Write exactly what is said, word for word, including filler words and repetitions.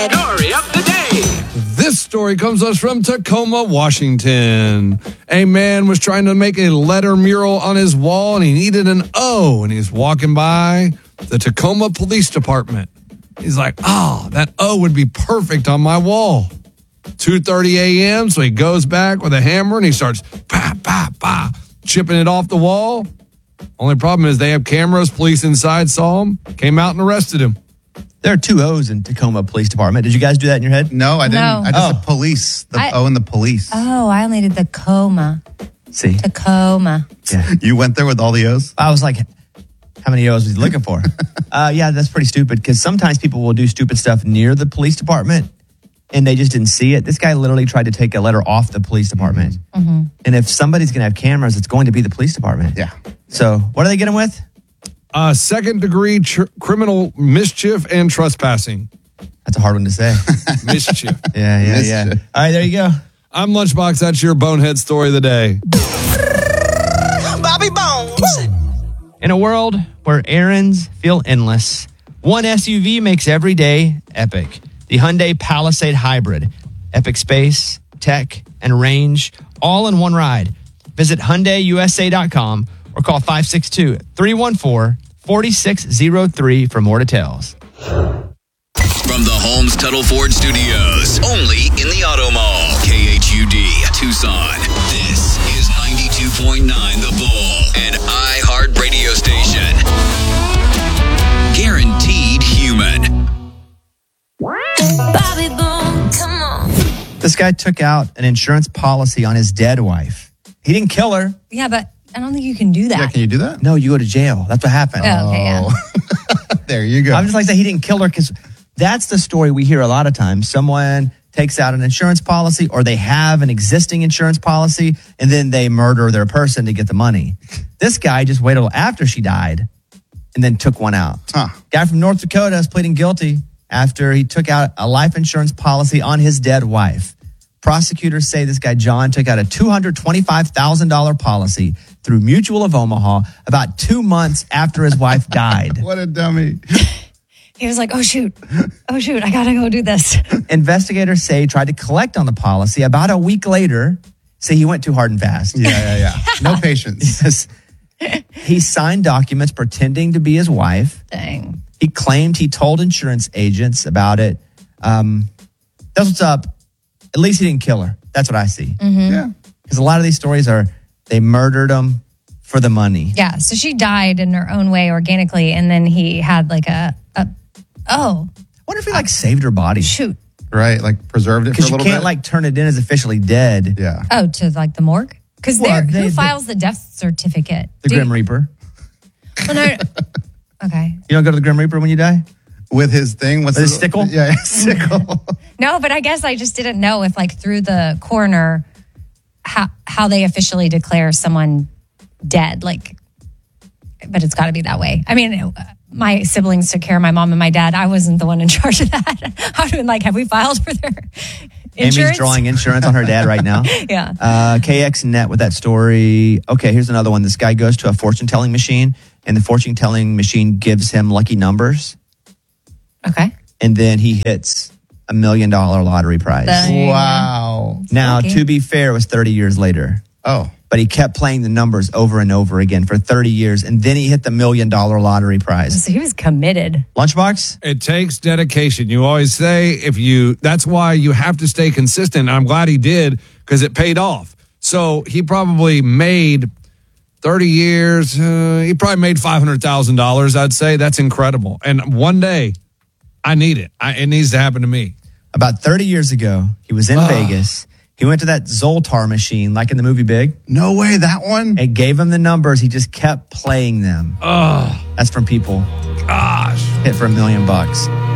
Story of the day. This story comes us from Tacoma, Washington. A man was trying to make a letter mural on his wall, and he needed an O, and he's walking by the Tacoma Police Department. He's like, oh, that O would be perfect on my wall. two thirty a.m., so he goes back with a hammer, and he starts bah, bah, bah, chipping it off the wall. Only problem is they have cameras. Police inside saw him, came out and arrested him. There are two O's in Tacoma Police Department. Did you guys do that in your head? No, I didn't. No. I just Oh. said police. The I- O and the police. Oh, I only did the coma. See? Tacoma. Yeah. You went there with all the O's? I was like, how many O's was he looking for? uh, yeah, that's pretty stupid because sometimes people will do stupid stuff near the police department and they just didn't see it. This guy literally tried to take a letter off the police department. Mm-hmm. And if somebody's going to have cameras, it's going to be the police department. Yeah. So what do they get him with? Uh, second degree tr- criminal mischief and trespassing. That's a hard one to say. Mischief. Yeah, yeah, yeah. Mischief. All right, there you go. I'm Lunchbox. That's your bonehead story of the day. Bobby Bones. In a world where errands feel endless, one S U V makes every day epic. The Hyundai Palisade Hybrid. Epic space, tech, and range, all in one ride. Visit Hyundai U S A dot com or call five six two, three one four, four six zero three for more details. From the Holmes Tuttle Ford Studios, only in the Auto Mall. K H U D, Tucson. This is ninety-two point nine The Bull, an iHeart radio station. Guaranteed human. Bobby Bones, come on. This guy took out an insurance policy on his dead wife. He didn't kill her. Yeah, but I don't think you can do that. Yeah, can you do that? No, you go to jail. That's what happened. Oh, okay, yeah. There you go. I'm just like saying he didn't kill her because that's the story we hear a lot of times. Someone takes out an insurance policy or they have an existing insurance policy and then they murder their person to get the money. This guy just waited till after she died and then took one out. Huh. Guy from North Dakota is pleading guilty after he took out a life insurance policy on his dead wife. Prosecutors say this guy, John, took out a two hundred twenty-five thousand dollars policy through Mutual of Omaha about two months after his wife died. What a dummy. He was like, oh, shoot. Oh, shoot. I got to go do this. Investigators say he tried to collect on the policy. About a week later, say he went too hard and fast. Yeah, yeah, yeah. No patience. Yes. He signed documents pretending to be his wife. Dang. He claimed he told insurance agents about it. Um, that's what's up. At least he didn't kill her. That's what I see. Mm-hmm. Yeah. Because a lot of these stories are they murdered him for the money. Yeah, so she died in her own way organically, and then he had like a, a oh, I wonder if he like saved her body. shoot. Right. Like preserved it for a Because you little can't bit. like turn it in as officially dead. Yeah. Oh, to like the morgue? Because Well, who they- files the death certificate? The Do- Grim Reaper. Oh, no. Okay. You don't go to the Grim Reaper when you die? With his thing. What's With his sickle? Yeah, yeah, sickle. No, but I guess I just didn't know if like through the coroner how how they officially declare someone dead. Like, but it's got to be that way. I mean, my siblings took care of my mom and my dad. I wasn't the one in charge of that. How do like have we filed for their insurance? Amy's drawing insurance on her dad right now. Yeah. Uh, K X Net with that story. Okay, here's another one. This guy goes to a fortune telling machine, and the fortune telling machine gives him lucky numbers, Okay. and then he hits a million dollar lottery prize. The- Wow. now, Okay. to be fair, it was thirty years later, Oh. but he kept playing the numbers over and over again for thirty years, and then he hit the million dollar lottery prize. So he was committed. Lunchbox? It takes dedication. You always say if you, that's why you have to stay consistent. I'm glad he did because it paid off. So he probably made thirty years, uh, he probably made five hundred thousand dollars, I'd say. That's incredible. And one day, I need it. I, it needs to happen to me. About thirty years ago, he was in Vegas. He went to that Zoltar machine, like in the movie Big. No way. That one? It gave him the numbers. He just kept playing them. Oh, That's from people gosh. hit for a million bucks.